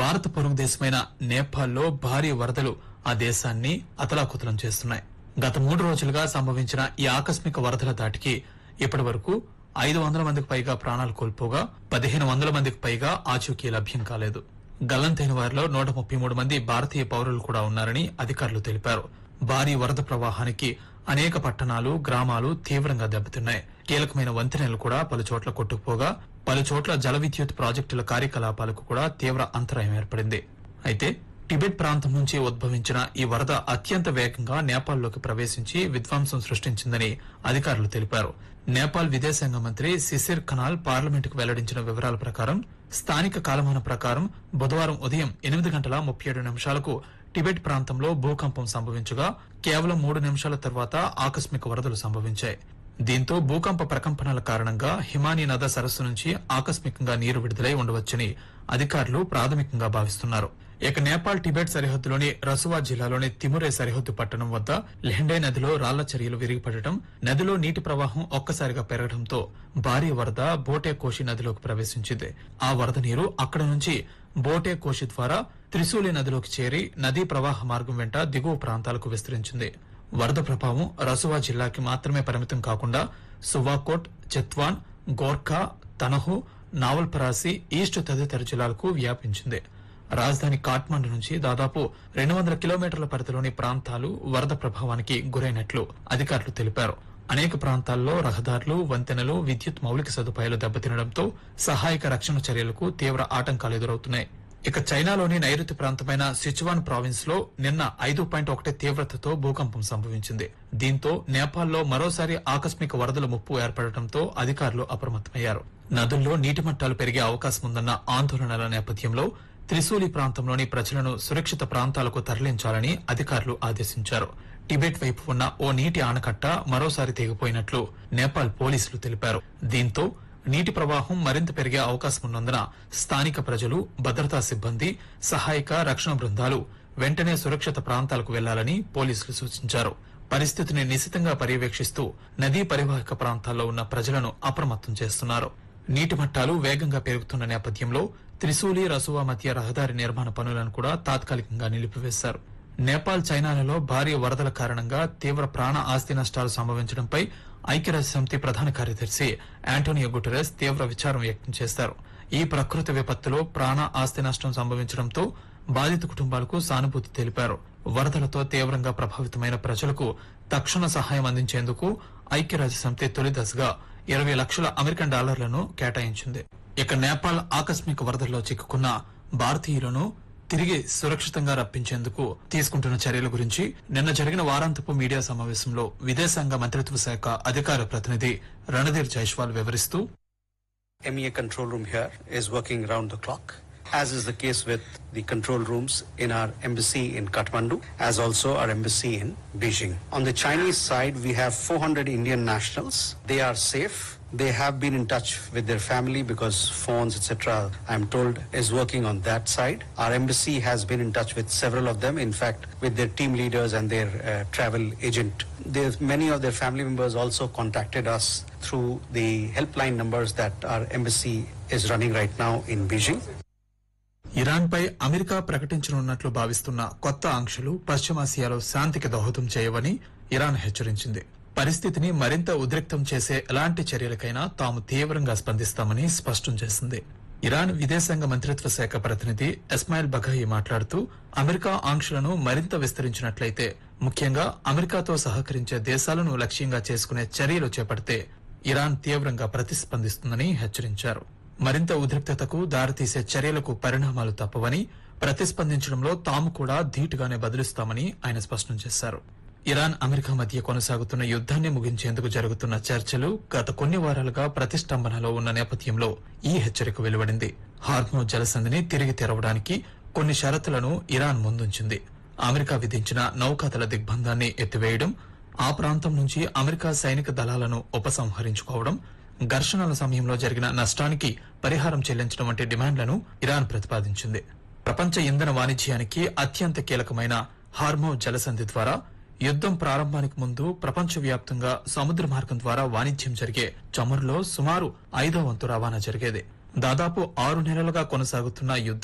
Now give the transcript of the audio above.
భారత పొరుగు దేశమైన నేపాల్లో భారీ వరదలు ఆ దేశాన్ని అతలాకుతలం చేస్తున్నాయి. గత 3 రోజులుగా సంభవించిన ఈ ఆకస్మిక వరదల దాటికి ఇప్పటి వరకు 500 మందికి పైగా ప్రాణాలు కోల్పోగా 1500 మందికి పైగా ఆచూకీ లభ్యం కాలేదు. గల్లంతైన వారిలో 133 మంది భారతీయ పౌరులు కూడా ఉన్నారని అధికారులు తెలిపారు. భారీ వరద ప్రవాహానికి అనేక పట్టణాలు, గ్రామాలు తీవ్రంగా దెబ్బతిన్నాయి. కీలకమైన వంతెనలు కూడా పలుచోట్ల కొట్టుకుపోగా పలుచోట్ల జల విద్యుత్ ప్రాజెక్టుల కార్యకలాపాలకు కూడా తీవ్ర అంతరాయం ఏర్పడింది. అయితే టిబెట్ ప్రాంతం నుంచి ఉద్భవించిన ఈ వరద అత్యంత వేగంగా నేపాల్లోకి ప్రవేశించి విధ్వంసం సృష్టించిందని అధికారులు తెలిపారు. నేపాల్ విదేశాంగ మంత్రి సిసిర్ ఖనాల్ పార్లమెంటుకు వెల్లడించిన వివరాల ప్రకారం స్థానిక కాలమాన ప్రకారం బుధవారం ఉదయం 8:37 టిబెట్ ప్రాంతంలో భూకంపం సంభవించగా కేవలం 3 నిమిషాల తర్వాత ఆకస్మిక వరదలు సంభవించాయి. దీంతో భూకంప ప్రకంపనల కారణంగా హిమానీ నద సరస్సు నుంచి ఆకస్మికంగా నీరు విడుదలై ఉండవచ్చని అధికారులు ప్రాథమికంగా భావిస్తున్నారు. ఇక నేపాల్ టిబెట్ సరిహద్దులోని రసువా జిల్లాలోని తిమురే సరిహద్దు పట్టణం వద్ద లెహెండే నదిలో రాళ్ల చర్యలు విరిగిపడటం, నదిలో నీటి ప్రవాహం ఒక్కసారిగా పెరగడంతో భారీ వరద బోటే కోషి నదిలోకి ప్రవేశించింది. ఆ వరద నీరు అక్కడ నుంచి బోటే కోషి ద్వారా త్రిశూలి నదిలోకి చేరి నదీ ప్రవాహ మార్గం వెంట దిగువ ప్రాంతాలకు విస్తరించింది. వరద ప్రభావం రసువా జిల్లాకి మాత్రమే పరిమితం కాకుండా సువాకోట్, చెత్వాన్, గోర్ఖా, తనహు, నావల్పరాసి, ఈస్ట్ తదితర జిల్లాలకు వ్యాపించింది. రాజధాని కాఠ్మండు నుంచి దాదాపు 200 కిలోమీటర్ల పరిధిలోని ప్రాంతాలు వరద ప్రభావానికి గురైనట్లు అధికారులు తెలిపారు. అనేక ప్రాంతాల్లో రహదారులు, వంతెనలు, విద్యుత్ మౌలిక సదుపాయాలు దెబ్బతినడంతో సహాయక రక్షణ చర్యలకు తీవ్ర ఆటంకాలు ఎదురవుతున్నాయి. ఇక చైనాలోని నైరుతి ప్రాంతమైన సిచువాన్ ప్రావిన్స్ లో నిన్న 5.1 తీవ్రతతో భూకంపం సంభవించింది. దీంతో నేపాల్లో మరోసారి ఆకస్మిక వరదల ముప్పు ఏర్పడటంతో అధికారులు అప్రమత్తమయ్యారు. నదుల్లో నీటి మట్టాలు పెరిగే అవకాశం ఉందన్న ఆందోళనల నేపథ్యంలో త్రిశూలి ప్రాంతంలోని ప్రజలను సురక్షిత ప్రాంతాలకు తరలించాలని అధికారులు ఆదేశించారు. టిబెట్ వైపు ఉన్న ఓ నీటి ఆనకట్ట మరోసారి తెగిపోయినట్లు నేపాల్ పోలీసులు తెలిపారు. దీంతో నీటి ప్రవాహం మరింత పెరిగే అవకాశం ఉన్నందున స్థానిక ప్రజలు, భద్రతా సిబ్బంది, సహాయక రక్షణ బృందాలు వెంటనే సురక్షిత ప్రాంతాలకు వెళ్లాలని పోలీసులు సూచించారు. పరిస్థితిని నిశితంగా పర్యవేక్షిస్తూ నదీ పరివాహక ప్రాంతాల్లో ఉన్న ప్రజలను అప్రమత్తం చేస్తున్నారు. నీటి మట్టాలు వేగంగా పెరుగుతున్న నేపథ్యంలో త్రిశూలి, రసువా మధ్య రహదారి నిర్మాణ పనులను కూడా తాత్కాలికంగా నిలిపివేశారు. నేపాల్, చైనాలలో భారీ వరదల కారణంగా తీవ్ర ప్రాణ ఆస్తి నష్టాలు సంభవించడంపై ఐక్యరాజ్యసమితి ప్రధాన కార్యదర్శి ఆంటోనియో గుటెరస్ తీవ్ర విచారం వ్యక్తం చేశారు. ఈ ప్రకృతి విపత్తులో ప్రాణ ఆస్తి నష్టం సంభవించడంతో బాధిత కుటుంబాలకు సానుభూతి తెలిపారు. వరదలతో తీవ్రంగా ప్రభావితమైన ప్రజలకు తక్షణ సహాయం అందించేందుకు ఐక్యరాజ్యసమితి తొలి దశగా $20 లక్షల కేటాయించింది. ఇక నేపాల్ ఆకస్మిక వరదల్లో చిక్కుకున్న భారతీయులను తిరిగి సురక్షితంగా రప్పించేందుకు తీసుకుంటున్న చర్యల గురించి నిన్న జరిగిన వారాంతపు మీడియా సమావేశంలో విదేశాంగ మంత్రిత్వ శాఖ అధికార ప్రతినిధి రణధీర్ జైస్వాల్ వివరిస్తూ, MEA control room here is working round the clock, as is the case with the control rooms in our embassy in Kathmandu, as also our embassy in Beijing. On the Chinese side, we have 400 Indian nationals. They are safe. They have been in touch with their family because phones, etc., I'm told, is working on that side. Our embassy has been in touch with several of them, in fact, with their team leaders and their travel agent. Many of their family members also contacted us through the helpline numbers that our embassy is running right now in Beijing. Iran pi America ప్రకటించనున్నట్లు భావిస్తున్న కొత్త ఆంక్షలు పశ్చిమాసియాలో శాంతికి దోహదం చేయవని Iran హెచ్చరించింది. పరిస్థితిని మరింత ఉద్రిక్తం చేసే ఎలాంటి చర్యలకైనా తాము తీవ్రంగా స్పందిస్తామని స్పష్టం చేసింది. ఇరాన్ విదేశాంగ మంత్రిత్వ శాఖ ప్రతినిధి ఇస్మాయిల్ బఘాయి మాట్లాడుతూ, అమెరికా ఆంక్షలను మరింత విస్తరించినట్లయితే, ముఖ్యంగా అమెరికాతో సహకరించే దేశాలను లక్ష్యంగా చేసుకునే చర్యలు చేపడితే ఇరాన్ తీవ్రంగా ప్రతిస్పందిస్తుందని హెచ్చరించారు. మరింత ఉద్రిక్తతకు దారితీసే చర్యలకు పరిణామాలు తప్పవని, ప్రతిస్పందించడంలో తాము కూడా ధీటుగానే బదులిస్తామని ఆయన స్పష్టం చేశారు. ఇరాన్, అమెరికా మధ్య కొనసాగుతున్న యుద్ధాన్ని ముగించేందుకు జరుగుతున్న చర్చలు గత కొన్ని వారాలుగా ప్రతిష్టంభనలో ఉన్న నేపథ్యంలో ఈ హెచ్చరిక వెలువడింది. హార్మోజ్ జలసంధిని తిరిగి తెరవడానికి కొన్ని షరతులను ఇరాన్ ముందుంచింది. అమెరికా విధించిన నౌకాదళ దిగ్బంధాన్ని ఎత్తివేయడం, ఆ ప్రాంతం నుంచి అమెరికా సైనిక దళాలను ఉపసంహరించుకోవడం, ఘర్షణల సమయంలో జరిగిన నష్టానికి పరిహారం చెల్లించడం వంటి డిమాండ్లను ఇరాన్ ప్రతిపాదించింది. ప్రపంచ ఇంధన వాణిజ్యానికి అత్యంత కీలకమైన హార్మోజ్ జలసంధి ద్వారా యుద్దం ప్రారంభానికి ముందు ప్రపంచవ్యాప్తంగా సముద్ర మార్గం ద్వారా వాణిజ్యం జరిగే చమురులో సుమారు 5వ వంతు రవాణా జరిగేది. దాదాపు 6 నెలలుగా కొనసాగుతున్న యుద్ధం